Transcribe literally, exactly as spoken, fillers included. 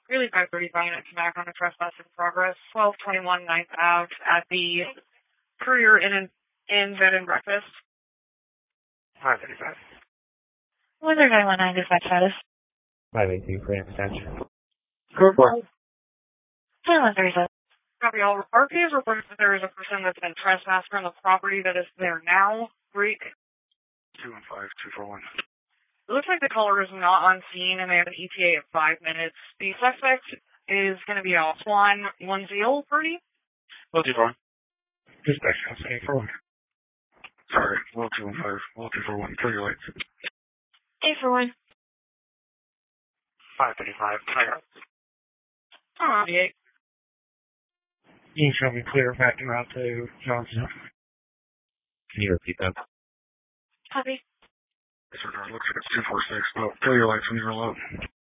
Really five thirty-five minutes back on the trespass in progress, twelve twenty-one ninth Ave at the Courier Inn, in Bed and Breakfast. five thirty-five. one zero nine one nine dispatch status. five eighty-two for dispatch. Code one. one thirty-seven. Copy all. R P has reported that there is a person that's been trespassed from the property that is there now. Greek. two one five two four one. It looks like the caller is not on scene and they have an E T A of five minutes. The suspect is going to be off Swan one zero, Purdy. Will two four one. Dispatch, I'll say four one. Sorry, Will two one five, Will two four one, kill your lights. eight four one. five thirty-five, clear. Oh, eight. You can show me clear back and route to Johnson. Can you repeat that? Copy. Disregard, looks like it's two four six, but kill your lights when you're low.